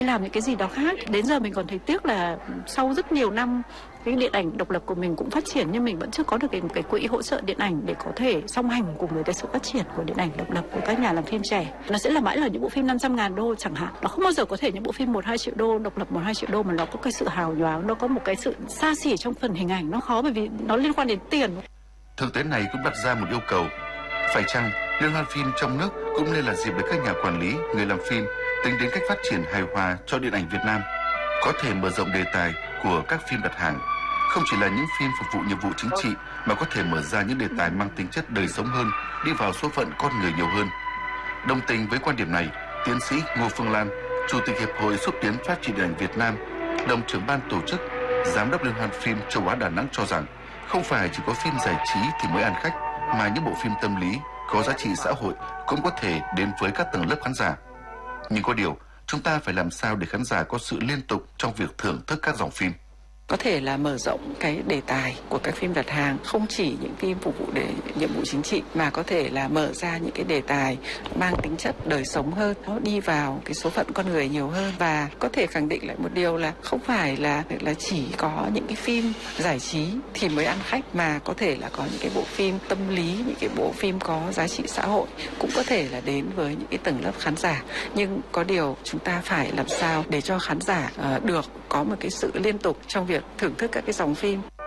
làm những cái gì đó khác. Đến giờ mình còn thấy tiếc là sau rất nhiều năm cái điện ảnh độc lập của mình cũng phát triển nhưng mình vẫn chưa có được một cái quỹ hỗ trợ điện ảnh để có thể song hành cùng với cái sự phát triển của điện ảnh độc lập của các nhà làm phim trẻ. Nó sẽ là mãi là những bộ phim 500.000 đô chẳng hạn. Nó không bao giờ có thể những bộ phim 1-2 triệu đô, độc lập 1-2 triệu đô mà nó có cái sự hào nhoáng, nó có một cái sự xa xỉ trong phần hình ảnh. Nó khó bởi vì nó liên quan đến tiền. Thực tế này cũng đặt ra một yêu cầu. Phải chăng liên hoan phim trong nước cũng nên là dịp để các nhà quản lý, người làm phim tính đến cách phát triển hài hòa cho điện ảnh Việt Nam, có thể mở rộng đề tài của các phim đặt hàng, không chỉ là những phim phục vụ nhiệm vụ chính trị mà có thể mở ra những đề tài mang tính chất đời sống hơn, đi vào số phận con người nhiều hơn. Đồng tình với quan điểm này, tiến sĩ Ngô Phương Lan, Chủ tịch Hiệp hội Xúc tiến Phát triển điện ảnh Việt Nam, đồng trưởng ban tổ chức, giám đốc Liên hoan phim Châu Á Đà Nẵng cho rằng không phải chỉ có phim giải trí thì mới ăn khách, mà những bộ phim tâm lý có giá trị xã hội cũng có thể đến với các tầng lớp khán giả. Nhưng có điều, chúng ta phải làm sao để khán giả có sự liên tục trong việc thưởng thức các dòng phim. Có thể là mở rộng cái đề tài của các phim đặt hàng, không chỉ những phim phục vụ để nhiệm vụ chính trị mà có thể là mở ra những cái đề tài mang tính chất đời sống hơn, nó đi vào cái số phận con người nhiều hơn. Và có thể khẳng định lại một điều là không phải là chỉ có những cái phim giải trí thì mới ăn khách, mà có thể là có những cái bộ phim tâm lý, những cái bộ phim có giá trị xã hội cũng có thể là đến với những cái tầng lớp khán giả. Nhưng có điều chúng ta phải làm sao để cho khán giả được có một cái sự liên tục trong việc thưởng thức các cái dòng phim.